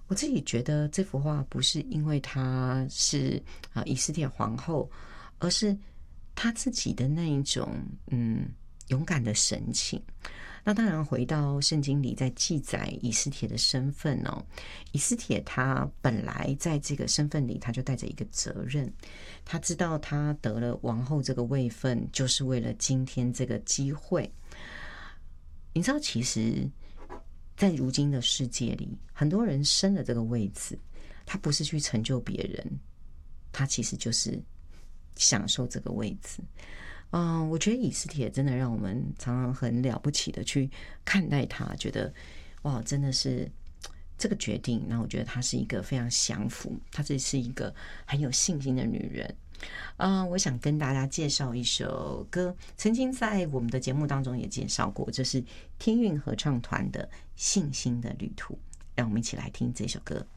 我自己觉得这幅画不是因为她是以斯帖皇后，而是她自己的那一种勇敢的神情。那当然回到圣经里在记载以斯帖的身份哦，以斯帖他本来在这个身份里他就带着一个责任，他知道他得了王后这个位分就是为了今天这个机会。你知道其实在如今的世界里，很多人升了这个位置，他不是去成就别人，他其实就是享受这个位置。我觉得以斯帖真的让我们常常很了不起的去看待他，觉得哇，真的是这个决定。那我觉得她是一个非常降服，她这是一个很有信心的女人。我想跟大家介绍一首歌，曾经在我们的节目当中也介绍过，这是天韵合唱团的《信心的旅途》，让我们一起来听这首歌。